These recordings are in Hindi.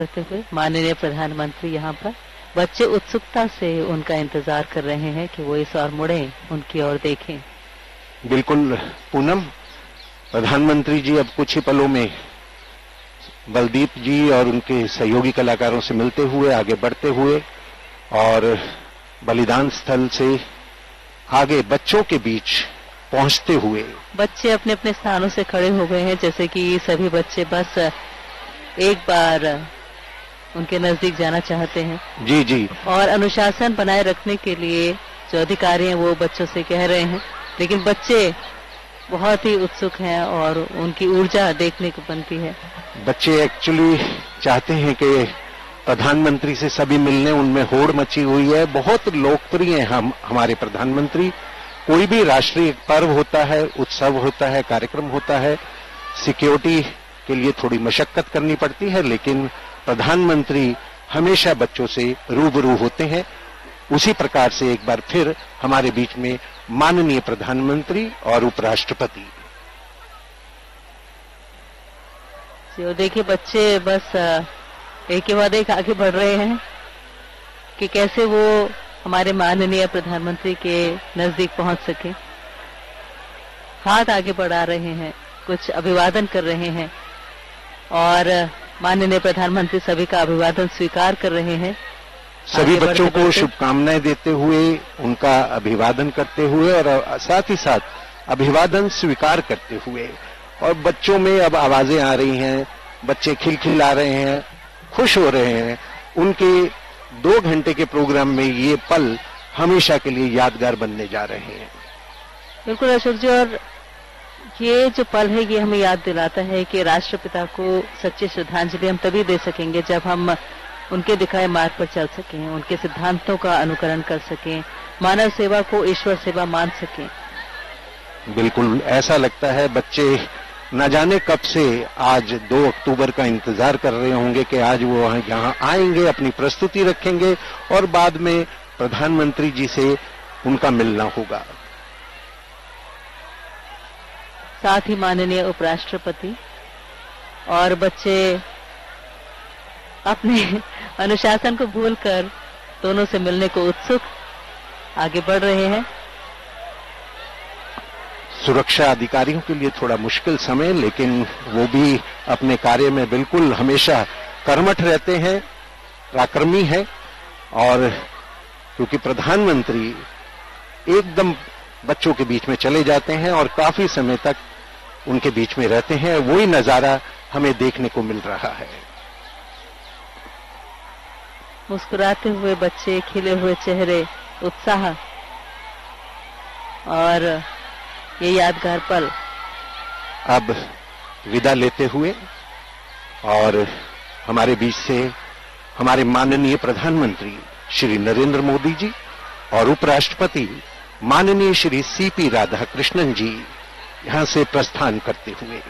करते हुए माननीय प्रधानमंत्री यहाँ पर बच्चे उत्सुकता से उनका इंतजार कर रहे हैं कि वो इस ओर मुड़े, उनकी ओर देखें। बिल्कुल पूनम, प्रधानमंत्री जी अब कुछ ही पलों में बलदीप जी और उनके सहयोगी कलाकारों से मिलते हुए आगे बढ़ते हुए और बलिदान स्थल से आगे बच्चों के बीच पहुंचते हुए बच्चे अपने अपने स्थानों से खड़े हो गए हैं, जैसे कि सभी बच्चे बस एक बार उनके नजदीक जाना चाहते हैं। जी जी। और अनुशासन बनाए रखने के लिए जो अधिकारी हैं वो बच्चों से कह रहे हैं, लेकिन बच्चे बहुत ही उत्सुक हैं और उनकी ऊर्जा देखने को बनती है। बच्चे एक्चुअली चाहते हैं कि प्रधानमंत्री से सभी मिलने, उनमें होड़ मची हुई है। बहुत लोकप्रिय हैं हमारे प्रधानमंत्री। कोई भी राष्ट्रीय पर्व होता है, उत्सव होता है, कार्यक्रम होता है, सिक्योरिटी के लिए थोड़ी मशक्कत करनी पड़ती है, लेकिन प्रधानमंत्री हमेशा बच्चों से रूबरू होते हैं। उसी प्रकार से एक बार फिर हमारे बीच में माननीय प्रधानमंत्री और उपराष्ट्रपति। तो देखिए बच्चे बस एक के बाद एक आगे बढ़ रहे हैं कि कैसे वो हमारे माननीय प्रधानमंत्री के नजदीक पहुंच सके। हाथ आगे बढ़ा रहे हैं, कुछ अभिवादन कर रहे हैं और माननीय प्रधानमंत्री सभी का अभिवादन स्वीकार कर रहे हैं। सभी बच्चों को शुभकामनाएं देते हुए, उनका अभिवादन करते हुए और साथ ही साथ अभिवादन स्वीकार करते हुए, और बच्चों में अब आवाजें आ रही हैं, बच्चे खिलखिला रहे हैं, खुश हो रहे हैं। उनके 2 घंटे के प्रोग्राम में ये पल हमेशा के लिए यादगार बनने जा रहे हैं। बिल्कुल अशोक जी, और ये जो पल है ये हमें याद दिलाता है कि राष्ट्रपिता को सच्ची श्रद्धांजलि हम तभी दे सकेंगे जब हम उनके दिखाए मार्ग पर चल सकें, उनके सिद्धांतों का अनुकरण कर सकें, मानव सेवा को ईश्वर सेवा मान सकें। बिल्कुल ऐसा लगता है बच्चे न जाने कब से आज 2 अक्टूबर का इंतजार कर रहे होंगे कि आज वो यहाँ आएंगे, अपनी प्रस्तुति रखेंगे और बाद में प्रधानमंत्री जी से उनका मिलना होगा। साथ ही माननीय उपराष्ट्रपति और बच्चे अपने अनुशासन को भूलकर दोनों से मिलने को उत्सुक आगे बढ़ रहे हैं। सुरक्षा अधिकारियों के लिए थोड़ा मुश्किल समय, लेकिन वो भी अपने कार्य में बिल्कुल हमेशा कर्मठ रहते हैं, पराक्रमी हैं। और क्योंकि प्रधानमंत्री एकदम बच्चों के बीच में चले जाते हैं और काफी समय तक उनके बीच में रहते हैं, वही नजारा हमें देखने को मिल रहा है। मुस्कुराते हुए बच्चे, खिले हुए चेहरे, उत्साह और ये यादगार पल। अब विदा लेते हुए और हमारे बीच से हमारे माननीय प्रधानमंत्री श्री नरेंद्र मोदी जी और उपराष्ट्रपति माननीय श्री सीपी राधाकृष्णन जी यहां से प्रस्थान करते हुए।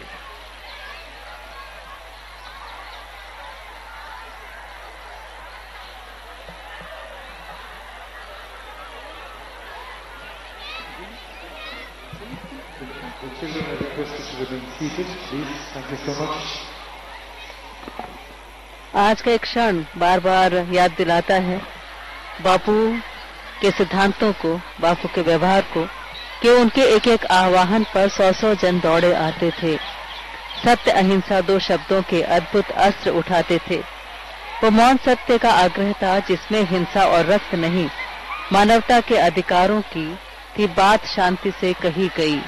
आज का एक क्षण बार बार याद दिलाता है बापू के सिद्धांतों को, बापू के व्यवहार को, कि उनके एक एक आह्वान पर 100-100 जन दौड़े आते थे। सत्य अहिंसा 2 शब्दों के अद्भुत अस्त्र उठाते थे। वो मौन सत्य का आग्रह था जिसमें हिंसा और रक्त नहीं, मानवता के अधिकारों की थी बात शांति से कही गई।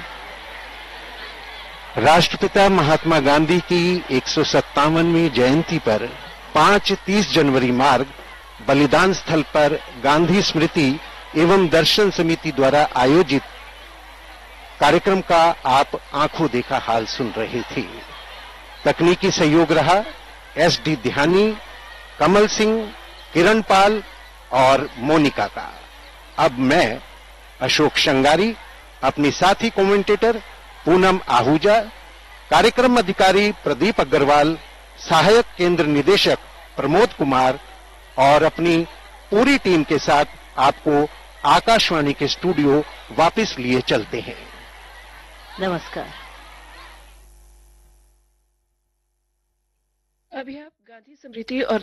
राष्ट्रपिता महात्मा गांधी की 157वीं जयंती पर 5-30 जनवरी मार्ग बलिदान स्थल पर गांधी स्मृति एवं दर्शन समिति द्वारा आयोजित कार्यक्रम का आप आंखों देखा हाल सुन रहे थे। तकनीकी सहयोग रहा SD ध्यानी, कमल सिंह, किरण पाल और मोनिका का। अब मैं अशोक शंगारी, अपनी साथी कमेंटेटर पूनम आहूजा, कार्यक्रम अधिकारी प्रदीप अग्रवाल, सहायक केंद्र निदेशक प्रमोद कुमार और अपनी पूरी टीम के साथ आपको आकाशवाणी के स्टूडियो वापस लिए चलते हैं। नमस्कार। अभी आप गांधी स्मृति और